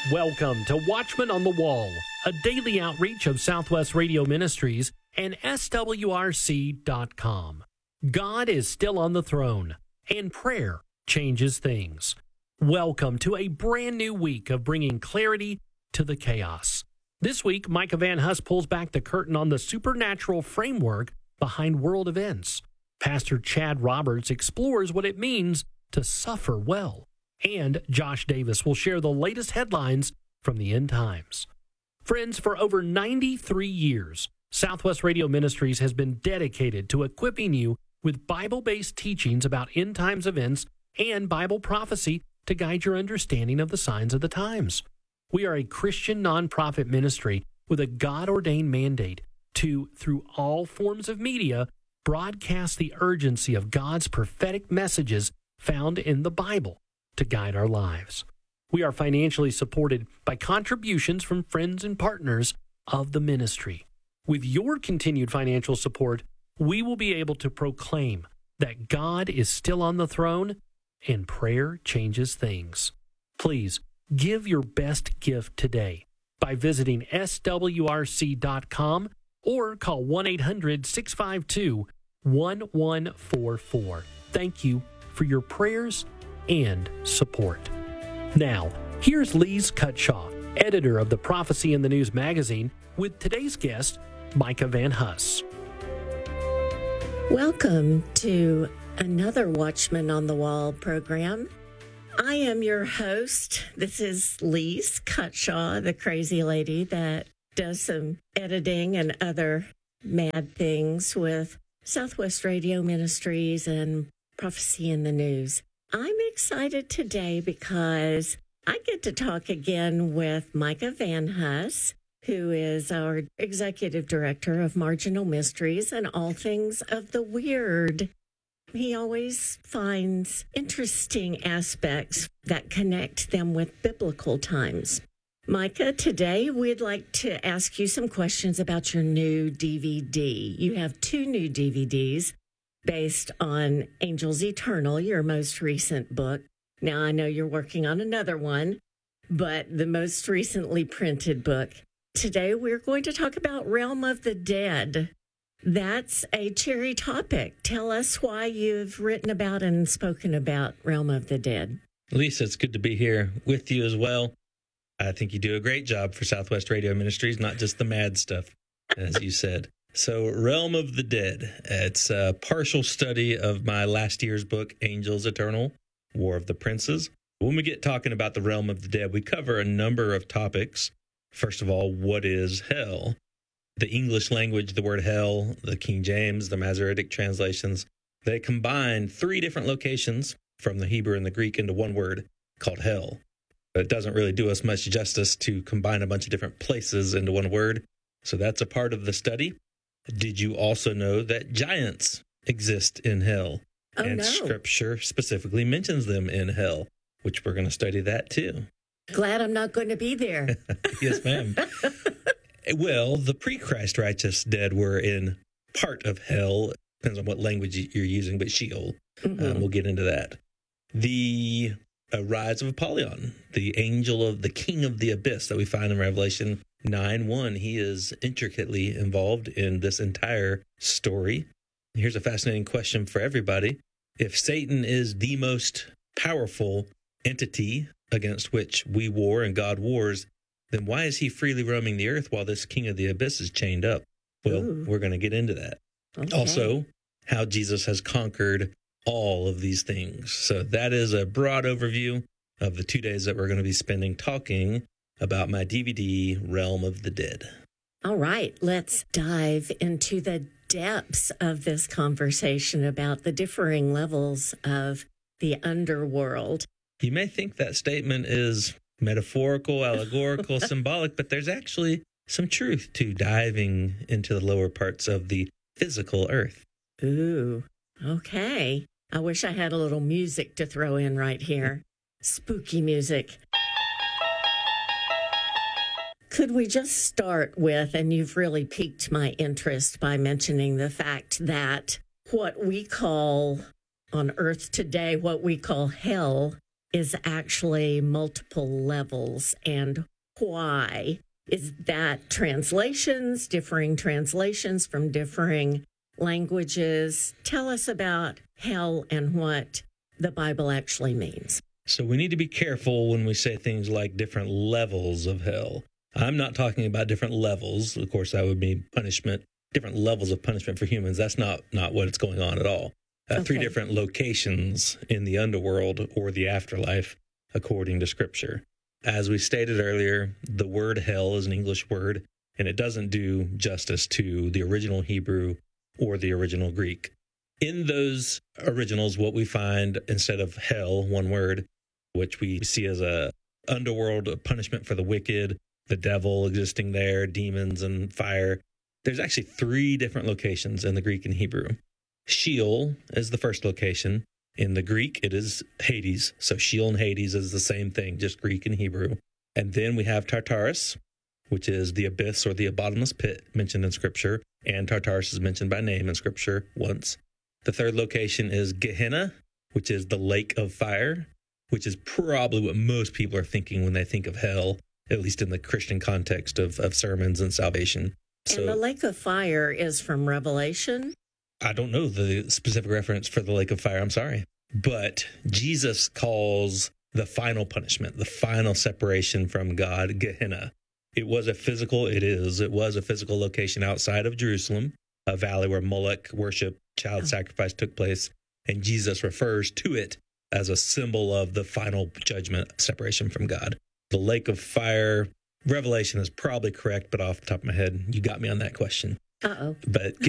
Welcome to Watchman on the Wall, a daily outreach of Southwest Radio Ministries and SWRC.com. God is still on the throne, and prayer changes things. Welcome to a brand new week of bringing clarity to the chaos. This week, Micah Van Huss pulls back the curtain on the supernatural framework behind world events. Pastor Chad Roberts explores what it means to suffer well. And Josh Davis will share the latest headlines from the end times. Friends, for over 93 years, Southwest Radio Ministries has been dedicated to equipping you with Bible-based teachings about end times events and Bible prophecy to guide your understanding of the signs of the times. We are a Christian nonprofit ministry with a God-ordained mandate to, through all forms of media, broadcast the urgency of God's prophetic messages found in the Bible to guide our lives. We are financially supported by contributions from friends and partners of the ministry. With your continued financial support, we will be able to proclaim that God is still on the throne and prayer changes things. Please give your best gift today by visiting swrc.com or call 1-800-652-1144. Thank you for your prayers and support. Now, here's Lise Cutshaw, editor of the Prophecy in the News magazine, with today's guest, Micah Van Huss. Welcome to another Watchman on the Wall program. I am your host. This is Lise Cutshaw, the crazy lady that does some editing and other mad things with Southwest Radio Ministries and Prophecy in the News. I'm excited today because I get to talk again with Micah Van Huss, who is our executive director of Marginal Mysteries and All Things of the Weird. He always finds interesting aspects that connect them with biblical times. Micah, today we'd like to ask you some questions about your new DVD. You have two new DVDs based on Angels Eternal, your most recent book. Now, I know you're working on another one, but the most recently printed book. Today, we're going to talk about Realm of the Dead. That's a cherry topic. Tell us why you've written about and spoken about Realm of the Dead. Lisa, it's good to be here with you as well. I think you do a great job for Southwest Radio Ministries, not just the mad stuff, as you said. So, Realm of the Dead. It's a partial study of my last year's book, Angels Eternal, War of the Princes. When we get talking about the Realm of the Dead, we cover a number of topics. First of all, what is hell? The English language, the word hell, the King James, the Masoretic translations, they combine three different locations from the Hebrew and the Greek into one word called hell. It doesn't really do us much justice to combine a bunch of different places into one word. So that's a part of the study. Did you also know that giants exist in hell? Oh, and no. Scripture specifically mentions them in hell, which we're going to study that too. Glad I'm not going to be there. Yes, ma'am. Well, the pre-Christ righteous dead were in part of hell. Depends on what language you're using, but Sheol. We'll get into that. The rise of Apollyon, the angel of the king of the abyss that we find in Revelation 9:1. He is intricately involved in this entire story. Here's a fascinating question for everybody. If Satan is the most powerful entity against which we war and God wars, then why is he freely roaming the earth while this king of the abyss is chained up? Well, we're going to get into that. Okay. Also, how Jesus has conquered all of these things. So that is a broad overview of the 2 days that we're going to be spending talking about my DVD, Realm of the Dead. All right, let's dive into the depths of this conversation about the differing levels of the underworld. You may think that statement is metaphorical, allegorical, symbolic, but there's actually some truth to diving into the lower parts of the physical earth. Ooh, okay. I wish I had a little music to throw in right here. Spooky music. Could we just start with, and you've really piqued my interest by mentioning the fact that what we call on earth today, what we call hell, is actually multiple levels, and why? Is that differing translations from differing languages? Tell us about hell and what the Bible actually means. So we need to be careful when we say things like different levels of hell. I'm not talking about different levels. Of course, that would be punishment, different levels of punishment for humans. That's not what's going on at all. Okay. 3 different locations in the underworld or the afterlife, according to Scripture. As we stated earlier, the word hell is an English word, and it doesn't do justice to the original Hebrew or the original Greek. In those originals, what we find instead of hell, one word, which we see as a underworld punishment for the wicked, the devil existing there, demons and fire, there's actually 3 different locations in the Greek and Hebrew. Sheol is the first location. In the Greek, it is Hades. So Sheol and Hades is the same thing, just Greek and Hebrew. And then we have Tartarus, which is the abyss or the bottomless pit mentioned in Scripture. And Tartarus is mentioned by name in Scripture once. The third location is Gehenna, which is the lake of fire, which is probably what most people are thinking when they think of hell, at least in the Christian context of sermons and salvation. And the lake of fire is from Revelation? I don't know the specific reference for the lake of fire. I'm sorry. But Jesus calls the final punishment, the final separation from God, Gehenna. It was a physical location outside of Jerusalem, a valley where Moloch worship, child sacrifice took place. And Jesus refers to it as a symbol of the final judgment, separation from God. The lake of fire, Revelation is probably correct, but off the top of my head, you got me on that question. Uh-oh. But